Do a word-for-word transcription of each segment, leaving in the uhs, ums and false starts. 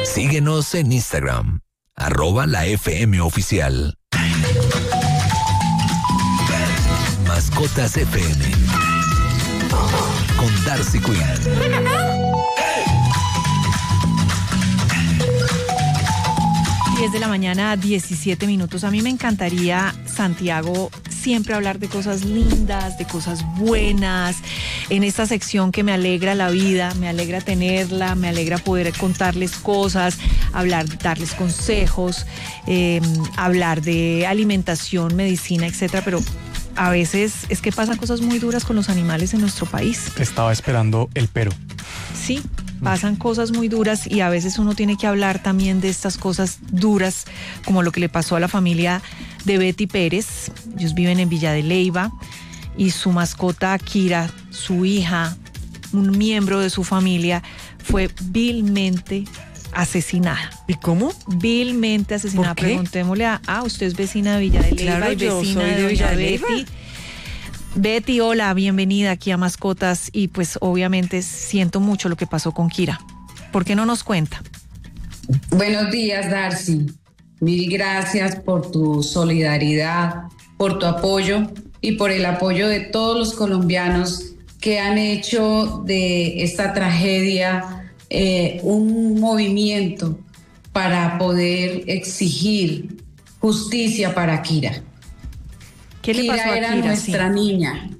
Síguenos en Instagram, arroba la F M Oficial. Mascotas F M con Darcy Quinn. diez de la mañana, diecisiete minutos. A mí me encantaría, Santiago, siempre hablar de cosas lindas, de cosas buenas, en esta sección que me alegra la vida, me alegra tenerla, me alegra poder contarles cosas, hablar, darles consejos, eh, hablar de alimentación, medicina, etcétera, pero a veces es que pasan cosas muy duras con los animales en nuestro país. Estaba esperando el pero. Sí. Pasan cosas muy duras y a veces uno tiene que hablar también de estas cosas duras, como lo que le pasó a la familia de Betty Pérez. Ellos viven en Villa de Leyva y su mascota Kira, su hija, un miembro de su familia, fue vilmente asesinada. ¿Y cómo? Vilmente asesinada. ¿Por qué? Preguntémosle a, ah, usted es vecina de Villa de Leyva, claro, y vecina yo soy de, de Villa de Betty. Leyva. Betty, hola, bienvenida aquí a Mascotas y pues obviamente siento mucho lo que pasó con Kira. ¿Por qué no nos cuenta? Buenos días, Darcy. Mil gracias por tu solidaridad, por tu apoyo y por el apoyo de todos los colombianos que han hecho de esta tragedia eh, un movimiento para poder exigir justicia para Kira. ¿Qué le Kira pasó a era Kira? nuestra Sí. niña.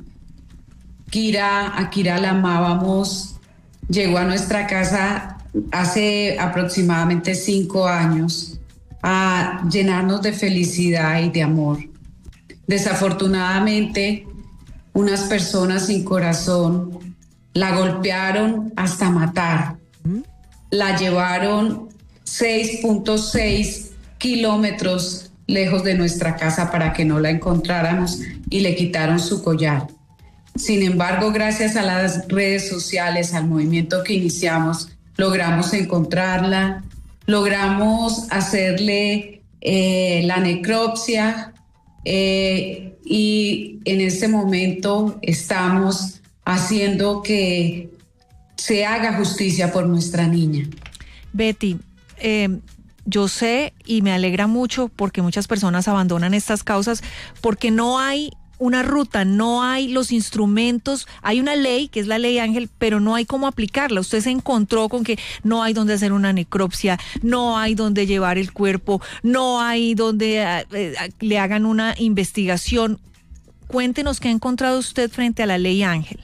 Kira, a Kira la amábamos. Llegó a nuestra casa hace aproximadamente cinco años a llenarnos de felicidad y de amor. Desafortunadamente, unas personas sin corazón la golpearon hasta matar. La llevaron seis punto seis kilómetros lejos de nuestra casa para que no la encontráramos y le quitaron su collar. Sin embargo, gracias a las redes sociales, al movimiento que iniciamos, logramos encontrarla, logramos hacerle eh, la necropsia eh, y en este momento estamos haciendo que se haga justicia por nuestra niña. Betty, eh, yo sé y me alegra mucho porque muchas personas abandonan estas causas porque no hay una ruta, no hay los instrumentos, hay una ley que es la ley Ángel, pero no hay cómo aplicarla. Usted se encontró con que no hay donde hacer una necropsia, no hay donde llevar el cuerpo, no hay donde eh, eh, le hagan una investigación. Cuéntenos qué ha encontrado usted frente a la ley Ángel.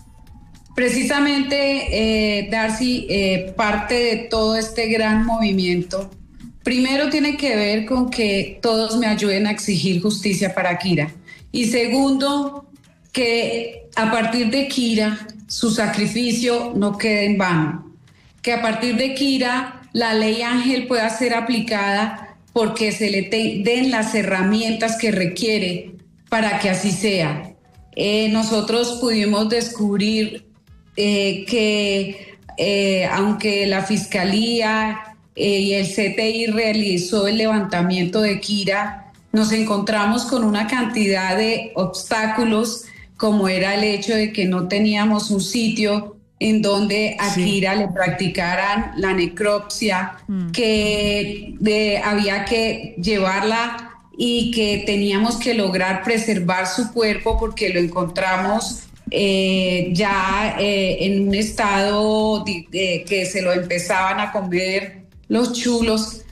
Precisamente, eh, Darcy, eh, parte de todo este gran movimiento, primero tiene que ver con que todos me ayuden a exigir justicia para Kira. Y segundo, que a partir de Kira, su sacrificio no quede en vano. Que a partir de Kira, la ley Ángel pueda ser aplicada porque se le te- den las herramientas que requiere para que así sea. Eh, nosotros pudimos descubrir eh, que eh, aunque la Fiscalía eh, y el C T I realizó el levantamiento de Kira, nos encontramos con una cantidad de obstáculos, como era el hecho de que no teníamos un sitio en donde a Sí. Kira le practicaran la necropsia, Mm. que de, había que llevarla y que teníamos que lograr preservar su cuerpo porque lo encontramos eh, ya eh, en un estado de, de, que se lo empezaban a comer los chulos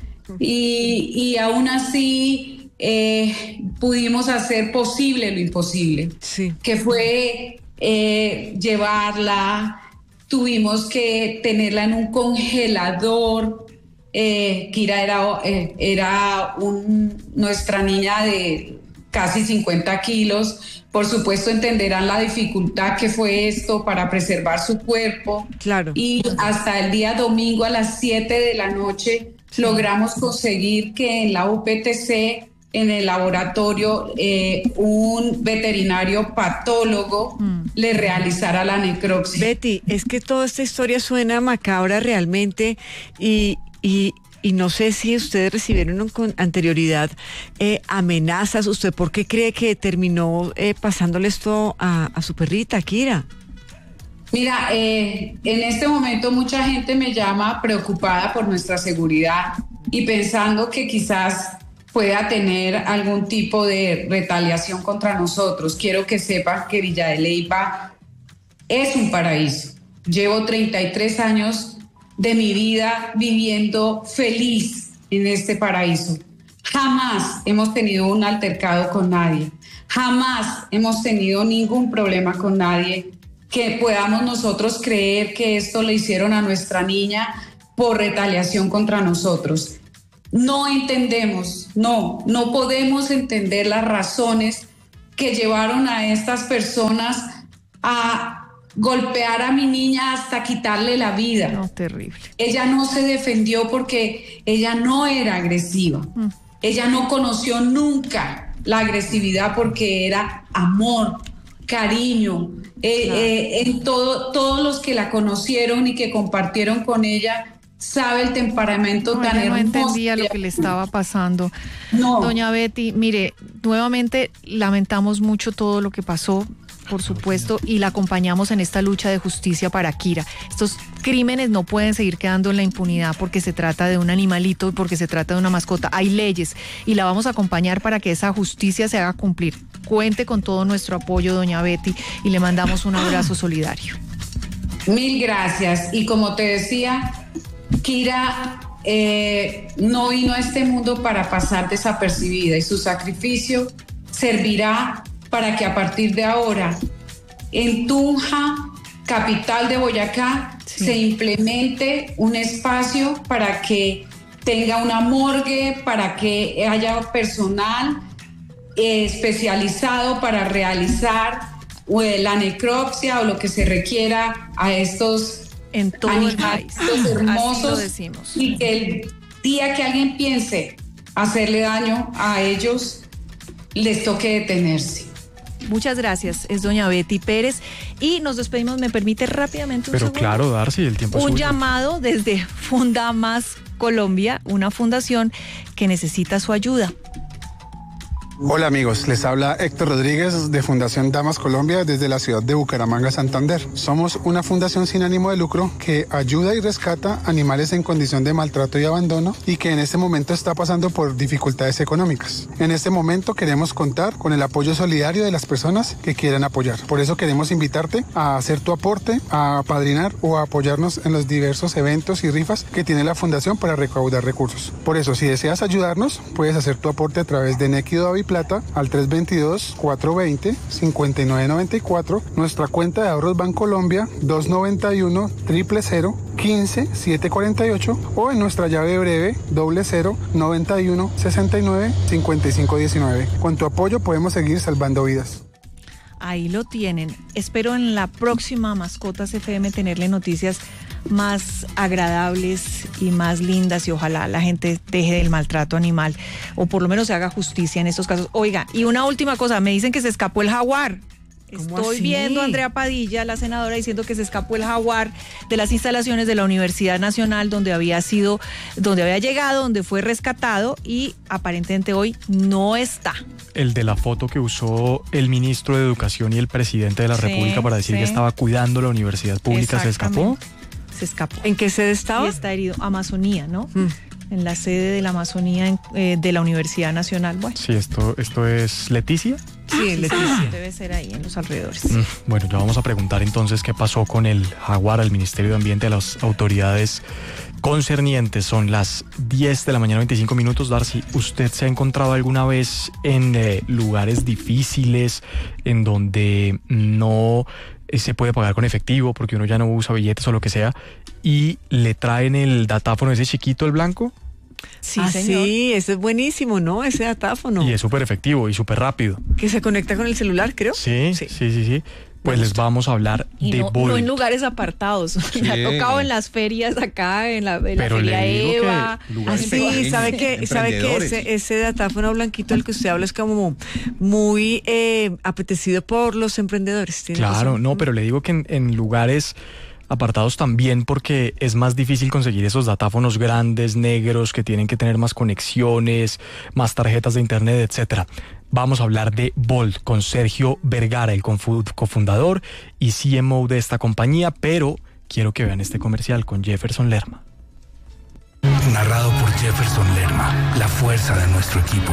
y, y aún así eh, pudimos hacer posible lo imposible, Sí. que fue eh, llevarla, tuvimos que tenerla en un congelador. Eh, Kira era, eh, era un, nuestra niña de casi cincuenta kilos. Por supuesto entenderán la dificultad que fue esto para preservar su cuerpo. Claro. Y hasta el día domingo a las siete de la noche Sí. logramos conseguir que en la U P T C, en el laboratorio, eh, un veterinario patólogo Mm. le realizara la necropsia. Betty, es que toda esta historia suena macabra realmente y, y, y no sé si ustedes recibieron con anterioridad eh, amenazas. ¿Usted por qué cree que terminó eh, pasándole esto a, a su perrita, Kira? Mira, eh, en este momento mucha gente me llama preocupada por nuestra seguridad y pensando que quizás pueda tener algún tipo de retaliación contra nosotros. Quiero que sepan que Villa de Leyva es un paraíso. Llevo treinta y tres años de mi vida viviendo feliz en este paraíso. Jamás hemos tenido un altercado con nadie. Jamás hemos tenido ningún problema con nadie que podamos nosotros creer que esto le hicieron a nuestra niña por retaliación contra nosotros. No entendemos, no, no podemos entender las razones que llevaron a estas personas a golpear a mi niña hasta quitarle la vida. No, terrible. Ella no se defendió porque ella no era agresiva. Mm. Ella no conoció nunca la agresividad porque era amor, cariño. Eh, claro. eh, en todo, todos los que la conocieron y que compartieron con ella sabe el temperamento no, tan ella hermoso. No entendía lo que le estaba pasando. No. Doña Betty, mire, nuevamente lamentamos mucho todo lo que pasó, por supuesto, y la acompañamos en esta lucha de justicia para Kira. Estos crímenes no pueden seguir quedando en la impunidad porque se trata de un animalito y porque se trata de una mascota. Hay leyes y la vamos a acompañar para que esa justicia se haga cumplir. Cuente con todo nuestro apoyo, doña Betty, y le mandamos un abrazo solidario. Mil gracias. Y como te decía, Kira eh, no vino a este mundo para pasar desapercibida y su sacrificio servirá para que a partir de ahora en Tunja, capital de Boyacá, sí, se implemente un espacio para que tenga una morgue, para que haya personal eh, especializado para realizar eh, la necropsia o lo que se requiera a estos en todo animales hermosos, decimos. Y que el día que alguien piense hacerle daño a ellos, les toque detenerse. Muchas gracias, es doña Betty Pérez y nos despedimos, me permite rápidamente un Pero segundo? Claro, Darcy, el tiempo es Un suyo. llamado desde Funda Más Colombia, una fundación que necesita su ayuda. Hola amigos, les habla Héctor Rodríguez de Fundación Damas Colombia desde la ciudad de Bucaramanga, Santander. Somos una fundación sin ánimo de lucro que ayuda y rescata animales en condición de maltrato y abandono y que en este momento está pasando por dificultades económicas. En este momento queremos contar con el apoyo solidario de las personas que quieran apoyar. Por eso queremos invitarte a hacer tu aporte, a apadrinar o a apoyarnos en los diversos eventos y rifas que tiene la fundación para recaudar recursos. Por eso, si deseas ayudarnos, puedes hacer tu aporte a través de Nequi Davi Plata al tres dos dos, cuatro dos cero, cinco nueve nueve cuatro, nuestra cuenta de ahorros Bancolombia dos nueve uno, cero cero cero, uno cinco, siete cuatro ocho o en nuestra llave breve doble cero, noventa y uno, sesenta y nueve, cincuenta y cinco diecinueve. Con tu apoyo podemos seguir salvando vidas. Ahí lo tienen. Espero en la próxima Mascotas F M tenerle noticias más agradables y más lindas y ojalá la gente deje del maltrato animal o por lo menos se haga justicia en estos casos. Oiga, y una última cosa, me dicen que se escapó el jaguar. Estoy así? viendo a Andrea Padilla, la senadora, diciendo que se escapó el jaguar de las instalaciones de la Universidad Nacional donde había sido, donde había llegado, donde fue rescatado y aparentemente hoy no está. El de la foto que usó el ministro de Educación y el presidente de la Sí, República para decir sí. que estaba cuidando la universidad pública, ¿se escapó? Se escapó. ¿En qué sede estaba? Y está herido. Amazonía, ¿no? Mm. En la sede de la Amazonía en, eh, de la Universidad Nacional. Bueno, Sí, esto, esto es Leticia. Sí, en Leticia. debe ser ahí en los alrededores. Mm, Bueno, ya vamos a preguntar entonces qué pasó con el jaguar al Ministerio de Ambiente, a las autoridades concernientes. Son las diez de la mañana, veinticinco minutos. Darcy, ¿usted se ha encontrado alguna vez en eh, lugares difíciles en donde no eh, se puede pagar con efectivo porque uno ya no usa billetes o lo que sea y le traen el datáfono ese chiquito, el blanco? Sí, ah, señor. sí, eso es buenísimo, ¿no? Ese datáfono. Y es súper efectivo y súper rápido. Que se conecta con el celular, creo. Sí, sí, sí, sí. sí. Pues les vamos a hablar Y de no, Bolt. no en lugares apartados. Me ha tocado en las ferias acá, en la, en la Pero feria le digo que Eva. lugares Sí, pequeños, sabe que, sabe que emprendedores. ese, ese datáfono blanquito del que usted habla es como muy eh, apetecido por los emprendedores. ¿Tiene Claro, razón? no, pero le digo que en, en lugares apartados también porque es más difícil conseguir esos datáfonos grandes, negros, que tienen que tener más conexiones, más tarjetas de internet, etcétera. Vamos a hablar de Bolt con Sergio Vergara, el confu- cofundador y C M O de esta compañía, pero quiero que vean este comercial con Jefferson Lerma. Narrado por Jefferson Lerma, la fuerza de nuestro equipo.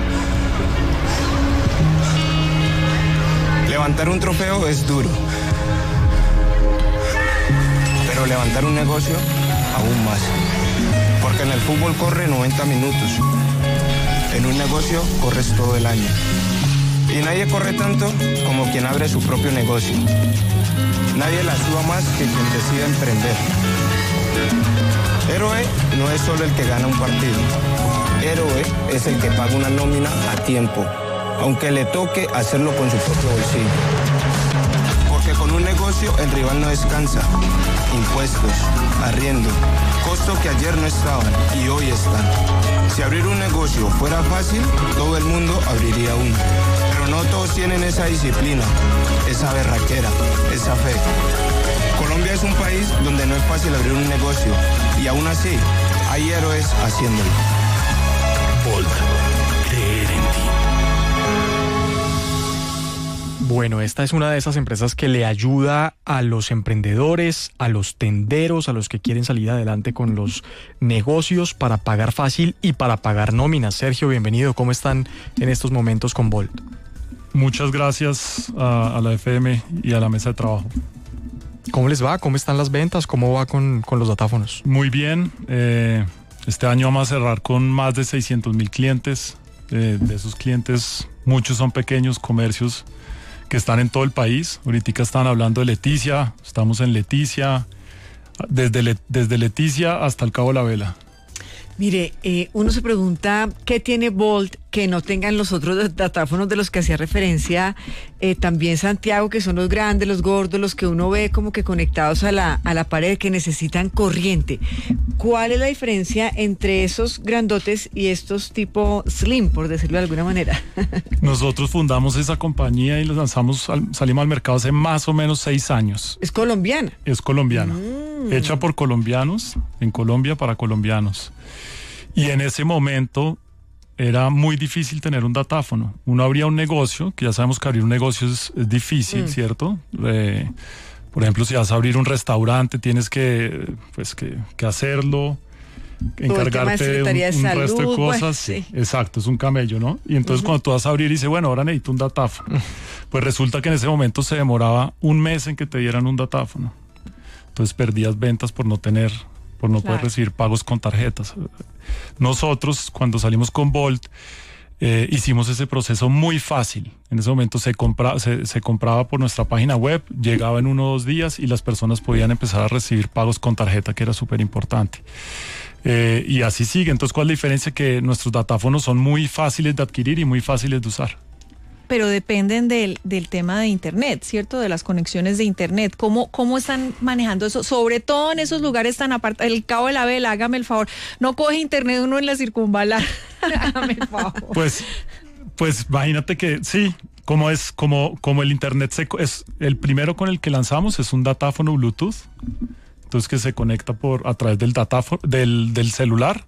Levantar un trofeo es duro, pero levantar un negocio aún más, porque en el fútbol corre noventa minutos, en un negocio corres todo el año, y nadie corre tanto como quien abre su propio negocio. Nadie la suba más que quien decida emprender. Héroe no es solo el que gana un partido, héroe es el que paga una nómina a tiempo, aunque le toque hacerlo con su propio bolsillo. Porque con un negocio el rival no descansa. Impuestos, arriendo, costo que ayer no estaban y hoy están. Si abrir un negocio fuera fácil, todo el mundo abriría uno. Pero no todos tienen esa disciplina, esa berraquera, esa fe. Colombia es un país donde no es fácil abrir un negocio y aún así hay héroes haciéndolo. Bolt, creer en ti. Bueno, esta es una de esas empresas que le ayuda a los emprendedores, a los tenderos, a los que quieren salir adelante con los negocios para pagar fácil y para pagar nóminas. Sergio, bienvenido. ¿Cómo están en estos momentos con Bolt? Muchas gracias a, a la F M y a la mesa de trabajo. ¿Cómo les va? ¿Cómo están las ventas? ¿Cómo va con, con los datáfonos? Muy bien. Eh, este año vamos a cerrar con más de seiscientos mil clientes. Eh, de esos clientes, muchos son pequeños comercios que están en todo el país. Ahorita están hablando de Leticia, estamos en Leticia, desde, Le, desde Leticia hasta el Cabo de la Vela. Mire, eh, uno se pregunta qué tiene Bolt que no tengan los otros datáfonos de los que hacía referencia eh, también Santiago, que son los grandes, los gordos, los que uno ve como que conectados a la, a la pared, que necesitan corriente. ¿Cuál es la diferencia entre esos grandotes y estos tipo slim, por decirlo de alguna manera? Nosotros fundamos esa compañía y los lanzamos, al, salimos al mercado hace más o menos seis años. ¿Es colombiana? Es colombiana, Mm. hecha por colombianos, en Colombia para colombianos. Y en ese momento era muy difícil tener un datáfono. Uno abría un negocio, que ya sabemos que abrir un negocio es, es difícil, mm. ¿cierto? Eh, por ejemplo, si vas a abrir un restaurante, tienes que, pues, que, que hacerlo, encargarte de un, un salud, resto de cosas. Bueno, sí. Exacto, es un camello, ¿no? Y entonces uh-huh. cuando tú vas a abrir y dices, bueno, ahora necesito un datáfono. Pues resulta que en ese momento se demoraba un mes en que te dieran un datáfono. Entonces perdías ventas por no tener, por no claro. poder recibir pagos con tarjetas. Nosotros, cuando salimos con Bolt, eh, hicimos ese proceso muy fácil. En ese momento se, compra, se, se compraba por nuestra página web, llegaba en uno o dos días y las personas podían empezar a recibir pagos con tarjeta, que era súper importante. Eh, y así sigue. Entonces, ¿cuál es la diferencia? Que nuestros datáfonos son muy fáciles de adquirir y muy fáciles de usar. Pero dependen del, del tema de internet, ¿cierto? De las conexiones de internet. ¿Cómo, cómo están manejando eso? Sobre todo en esos lugares tan apartados. El Cabo de la Vela, hágame el favor. No coge internet uno en la circunvalar. Hágame el favor. Pues, pues imagínate que sí, como es, como, como el internet se, es el primero con el que lanzamos es un datáfono Bluetooth. Entonces que se conecta por a través del datáfono, del, del celular.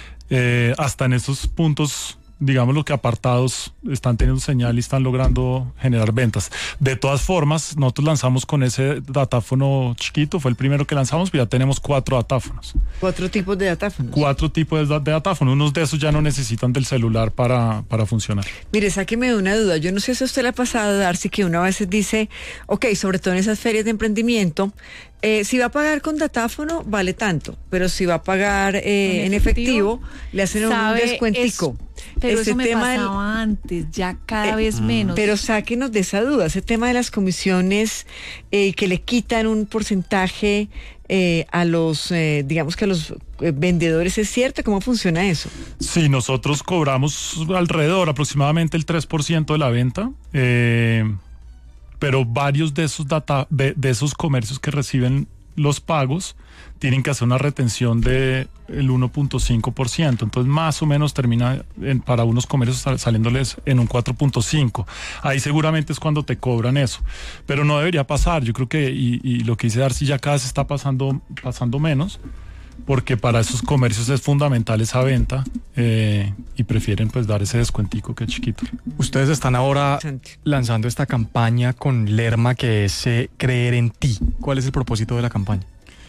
Eh, hasta en esos puntos, digamos lo que apartados están teniendo señal y están logrando generar ventas. De todas formas, nosotros lanzamos con ese datáfono chiquito, fue el primero que lanzamos, pero ya tenemos cuatro datáfonos. ¿Cuatro tipos de datáfonos? Cuatro tipos de, de datáfonos. Unos de esos ya no necesitan del celular para, para funcionar. Mire, sáqueme de una duda. Yo no sé si a usted le ha pasado, Darcy, que uno a veces dice, ok, sobre todo en esas ferias de emprendimiento, Eh, si va a pagar con datáfono, vale tanto, pero si va a pagar eh, en efectivo, le hacen un descuentico. Es, pero ese eso me tema pasaba del, antes, ya cada eh, vez menos. Pero sáquenos de esa duda, ese tema de las comisiones eh, que le quitan un porcentaje eh, a los, eh, digamos que a los eh, vendedores, ¿es cierto? ¿Cómo funciona eso? Sí, nosotros cobramos alrededor, aproximadamente el tres por ciento de la venta, eh... pero varios de esos data, de, de esos comercios que reciben los pagos tienen que hacer una retención de el uno punto cinco por ciento. Entonces más o menos termina en, para unos comercios saliéndoles en un cuatro punto cinco. Ahí seguramente es cuando te cobran eso. Pero no debería pasar. Yo creo que, y, y lo que dice Darcy, ya cada vez está pasando, pasando menos. porque para esos comercios es fundamental esa venta eh, y prefieren pues dar ese descuentico que es chiquito. Ustedes están ahora lanzando esta campaña con Lerma que es eh, Creer en Ti. ¿Cuál es el propósito de la campaña?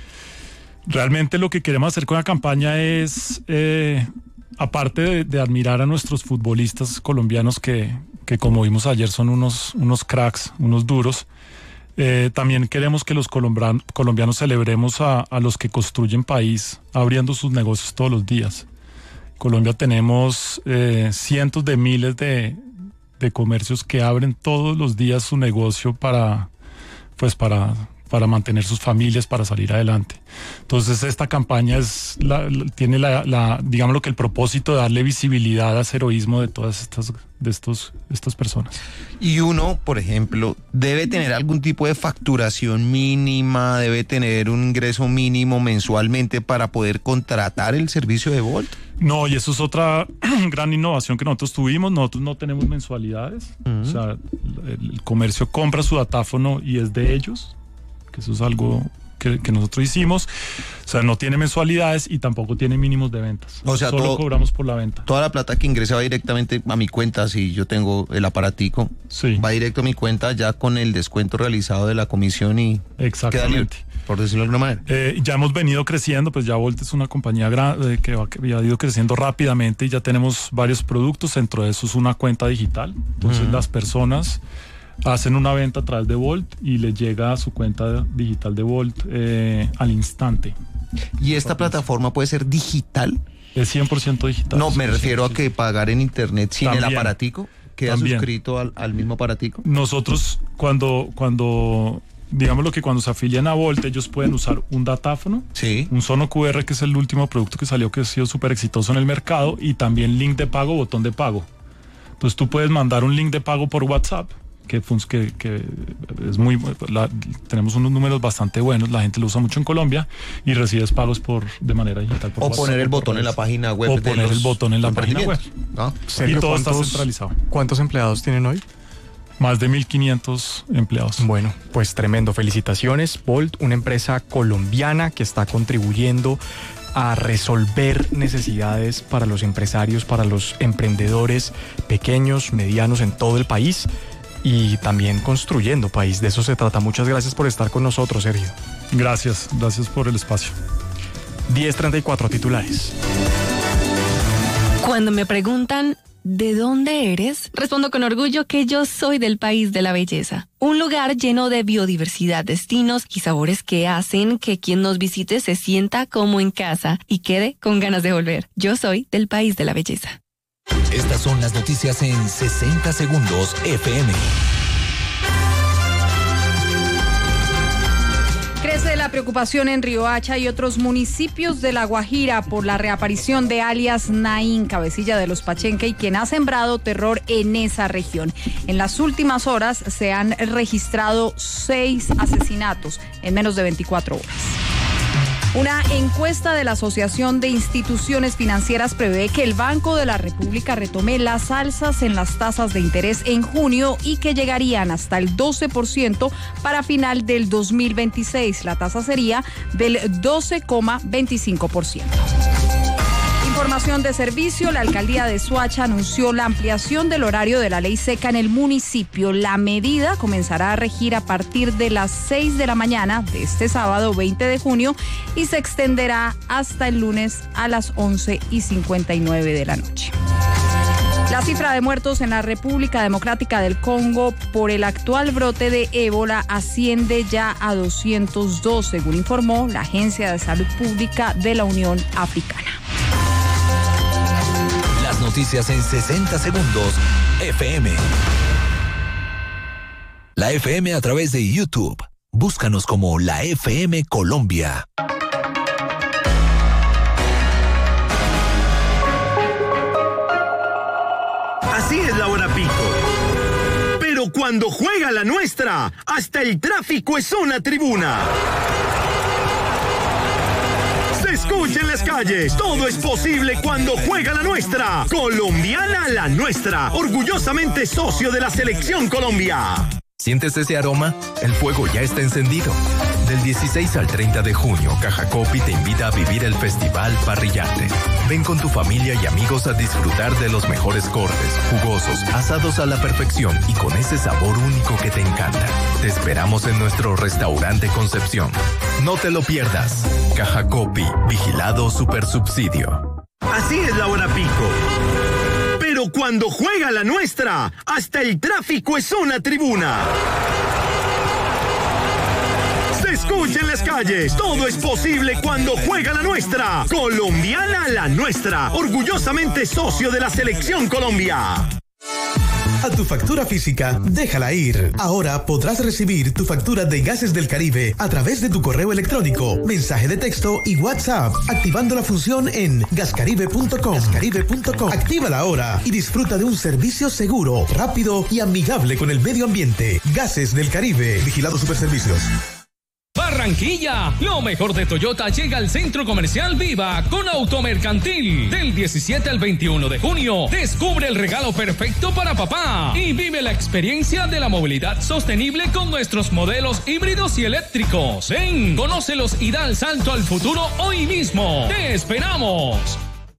Realmente lo que queremos hacer con la campaña es, eh, aparte de, de admirar a nuestros futbolistas colombianos que, que como vimos ayer son unos, unos cracks, unos duros, Eh, también queremos que los colombianos, colombianos celebremos a, a los que construyen país abriendo sus negocios todos los días. En Colombia tenemos eh, cientos de miles de, de comercios que abren todos los días su negocio para, pues para, para mantener sus familias, para salir adelante. Entonces esta campaña es la, la, tiene la, la, digamos lo que el propósito de darle visibilidad a ese heroísmo de todas estas, de estos, estas personas. Y uno, por ejemplo, debe tener algún tipo de facturación mínima, debe tener un ingreso mínimo mensualmente para poder contratar el servicio de Bolt. No, y eso es otra gran innovación que nosotros tuvimos. Nosotros no tenemos mensualidades. Uh-huh. O sea, el, el comercio compra su datáfono y es de ellos, que eso es algo que, que nosotros hicimos. O sea, no tiene mensualidades y tampoco tiene mínimos de ventas. O sea, solo todo, cobramos por la venta. Toda la plata que ingresa va directamente a mi cuenta, si yo tengo el aparatico. Sí. Va directo a mi cuenta ya con el descuento realizado de la comisión y exactamente. Queda libre, por decirlo de alguna manera. Eh, ya hemos venido creciendo, pues ya Bolt es una compañía grande que, va, que ha ido creciendo rápidamente y ya tenemos varios productos. Dentro de eso es una cuenta digital. Entonces uh-huh. las personas hacen una venta a través de Bolt y les llega a su cuenta digital de Bolt eh, al instante. ¿Y esta plataforma puede ser digital? Es cien por ciento digital. No, me refiero a que pagar en internet sin también, el aparatico, queda también suscrito al, al mismo aparatico. Nosotros cuando, cuando, digamos lo que cuando se afilian a Bolt, ellos pueden usar un datáfono, sí. un Sono Q R, que es el último producto que salió, que ha sido súper exitoso en el mercado, y también link de pago, botón de pago. Entonces tú puedes mandar un link de pago por WhatsApp, que, que, que es muy la, tenemos unos números bastante buenos, la gente lo usa mucho en Colombia, y recibes pagos por de manera digital por o WhatsApp, poner el botón en la página web o poner los, el botón en la página web, ¿no? Y todo está centralizado. ¿Cuántos empleados tienen hoy? Más de mil quinientos empleados. Bueno, pues tremendo, felicitaciones. Bolt, una empresa colombiana que está contribuyendo a resolver necesidades para los empresarios, para los emprendedores pequeños, medianos en todo el país, y también construyendo país. De eso se trata. Muchas gracias por estar con nosotros, Sergio. Gracias, gracias por el espacio. diez treinta y cuatro titulares. Cuando me preguntan ¿de dónde eres?, respondo con orgullo que yo soy del país de la belleza. Un lugar lleno de biodiversidad, destinos y sabores que hacen que quien nos visite se sienta como en casa y quede con ganas de volver. Yo soy del país de la belleza. Estas son las noticias en sesenta segundos F M. Crece la preocupación en Riohacha y otros municipios de La Guajira por la reaparición de alias Naín, cabecilla de los Pachenque, y quien ha sembrado terror en esa región. En las últimas horas se han registrado seis asesinatos en menos de veinticuatro horas. Una encuesta de la Asociación de Instituciones Financieras prevé que el Banco de la República retome las alzas en las tasas de interés en junio y que llegarían hasta el doce por ciento para final del dos mil veintiséis. La tasa sería del doce coma veinticinco por ciento. Información de servicio, la alcaldía de Soacha anunció la ampliación del horario de la ley seca en el municipio. La medida comenzará a regir a partir de las seis de la mañana de este sábado veinte de junio y se extenderá hasta el lunes a las once y cincuenta y nueve de la noche. La cifra de muertos en la República Democrática del Congo por el actual brote de ébola asciende ya a doscientos dos, según informó la Agencia de Salud Pública de la Unión Africana. Las noticias en sesenta segundos F M. La F M a través de YouTube. Búscanos como la F M Colombia. Así es la hora pico. Pero cuando juega la nuestra, hasta el tráfico es una tribuna. Se escucha en las calles, todo es posible cuando juega la nuestra. Colombiana la nuestra, orgullosamente socio de la Selección Colombia. ¿Sientes ese aroma? El fuego ya está encendido. Del dieciséis al treinta de junio, Caja Copi te invita a vivir el Festival Parrillante. Ven con tu familia y amigos a disfrutar de los mejores cortes, jugosos, asados a la perfección y con ese sabor único que te encanta. Te esperamos en nuestro restaurante Concepción. No te lo pierdas. Caja Copi, vigilado Supersubsidio. Así es la hora pico. Pero cuando juega la nuestra, hasta el tráfico es una tribuna. Se escucha en las calles, todo es posible cuando juega la nuestra. Colombiana la nuestra, orgullosamente socio de la Selección Colombia. A tu factura física, déjala ir. Ahora podrás recibir tu factura de Gases del Caribe a través de tu correo electrónico, mensaje de texto y WhatsApp, activando la función en gascaribe punto com. gascaribe punto com. Actívala ahora y disfruta de un servicio seguro, rápido y amigable con el medio ambiente. Gases del Caribe, Vigilado Superservicios. Barranquilla, lo mejor de Toyota llega al Centro Comercial Viva con Automercantil. Del diecisiete al veintiuno de junio, descubre el regalo perfecto para papá y vive la experiencia de la movilidad sostenible con nuestros modelos híbridos y eléctricos. Ven, conócelos y da el salto al futuro hoy mismo. ¡Te esperamos!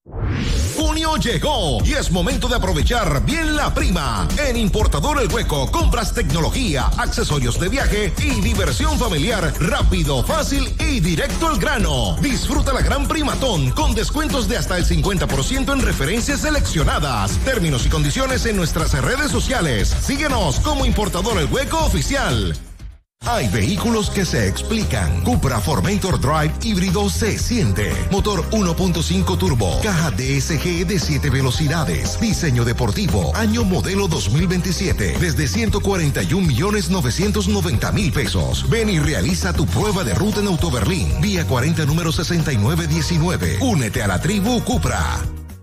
Junio llegó y es momento de aprovechar bien la prima. En Importador El Hueco compras tecnología, accesorios de viaje y diversión familiar rápido, fácil y directo al grano. Disfruta la gran primatón con descuentos de hasta el cincuenta por ciento en referencias seleccionadas. Términos y condiciones en nuestras redes sociales. Síguenos como Importador El Hueco Oficial. Hay vehículos que se explican. Cupra Formentor Drive híbrido se siente. Motor uno punto cinco turbo. Caja D S G de siete velocidades. Diseño deportivo. Año modelo dos mil veintisiete. Desde ciento cuarenta y un millones novecientos noventa mil pesos. Ven y realiza tu prueba de ruta en Autoberlín. Vía cuarenta número sesenta y nueve diecinueve. Únete a la tribu Cupra.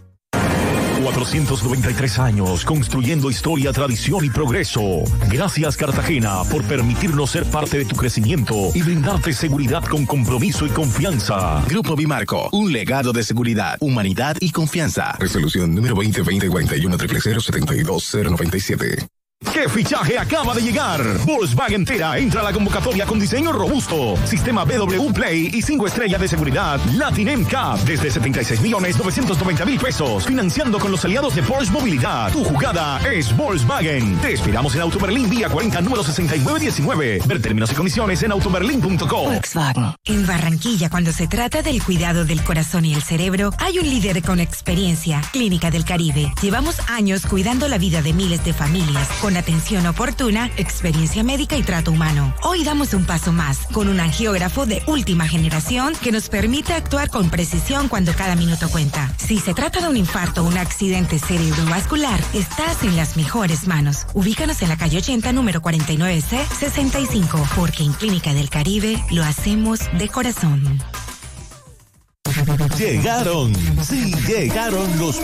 cuatrocientos noventa y tres años construyendo historia, tradición y progreso. Gracias, Cartagena, por permitirnos ser parte de tu crecimiento y brindarte seguridad con compromiso y confianza. Grupo Bimarco, un legado de seguridad, humanidad y confianza. Resolución número veinte veinte cuarenta y uno cero cero setenta y dos cero noventa y siete. ¿Qué fichaje acaba de llegar? Volkswagen Tera entra a la convocatoria con diseño robusto, sistema B W Play y cinco estrellas de seguridad Latin M C A P desde setenta y seis millones novecientos noventa mil pesos, financiando con los aliados de Porsche Movilidad. Tu jugada es Volkswagen. Te esperamos en Autoberlín vía cuarenta número sesenta y nueve diecinueve. Ver términos y condiciones en autoberlín punto com. Volkswagen. En Barranquilla, cuando se trata del cuidado del corazón y el cerebro, hay un líder con experiencia, Clínica del Caribe. Llevamos años cuidando la vida de miles de familias con atención oportuna, experiencia médica y trato humano. Hoy damos un paso más con un angiógrafo de última generación que nos permite actuar con precisión cuando cada minuto cuenta. Si se trata de un infarto o un accidente cerebrovascular, estás en las mejores manos. Ubícanos en la calle ochenta, número cuarenta y nueve C sesenta y cinco, porque en Clínica del Caribe lo hacemos de corazón. Llegaron, sí, llegaron los